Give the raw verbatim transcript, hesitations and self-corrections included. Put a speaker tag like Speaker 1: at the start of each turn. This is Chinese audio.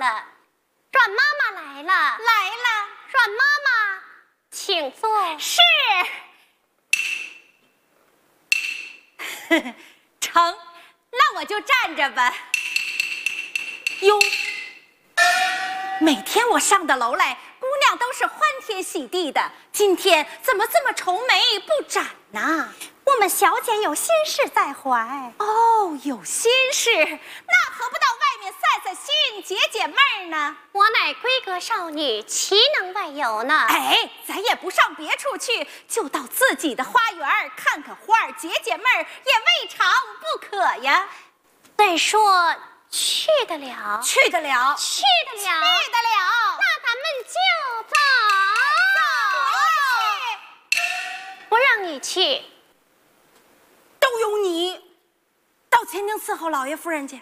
Speaker 1: 了。阮妈妈来了，
Speaker 2: 来了。
Speaker 1: 阮妈妈，请坐。
Speaker 2: 是。成，那我就站着吧。哟，每天我上的楼来，姑娘都是欢天喜地的，今天怎么这么愁眉不展呢？
Speaker 1: 我们小姐有心事在怀。
Speaker 2: 哦，有心事，那何不到外面散散心，解解闷儿呢？
Speaker 1: 我乃闺阁少女，岂能外游呢？
Speaker 2: 哎，咱也不上别处去，就到自己的花园看看花，解解闷儿，也未尝不可呀。
Speaker 1: 再说去得了，
Speaker 2: 去得了，
Speaker 1: 去得了，
Speaker 2: 去得了。
Speaker 1: 那咱们就走。
Speaker 2: 走。
Speaker 1: 不让你去。
Speaker 2: 都有你，到前厅伺候老爷夫人去。